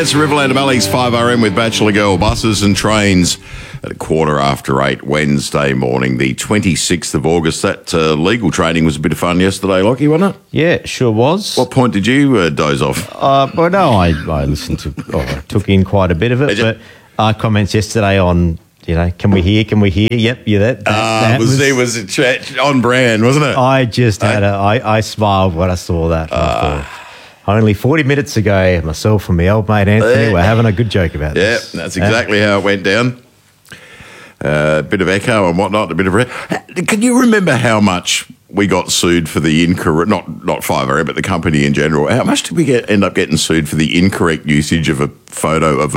It's Riverland Mallee's 5RM with Bachelor Girl buses and trains at 8:15 Wednesday morning, the 26th of August. That legal training was a bit of fun yesterday, Lockie, wasn't it? Yeah, it sure was. What point did you doze off? Well, no, I listened to, I took in quite a bit of it, but comments yesterday on, can we hear? Yep, yeah, that was on brand, wasn't it? I just had I smiled when I saw that. I thought, only 40 minutes ago, myself and my old mate Anthony were having a good joke about this. Yeah, that's exactly how it went down. A bit of echo and whatnot, a bit of... Can you remember how much we got sued for the incorrect... Not 5RM, but the company in general. How much did we end up getting sued for the incorrect usage of a photo of